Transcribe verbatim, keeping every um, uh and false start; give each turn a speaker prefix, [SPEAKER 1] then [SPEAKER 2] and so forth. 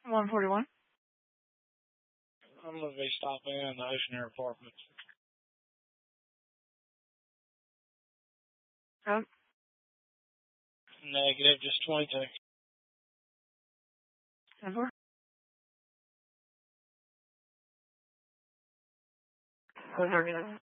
[SPEAKER 1] one forty-one.
[SPEAKER 2] I'm going to be stopping in the Ocean Air Apartments.
[SPEAKER 1] Yep.
[SPEAKER 2] Negative, just twenty-two.
[SPEAKER 1] ten four. Code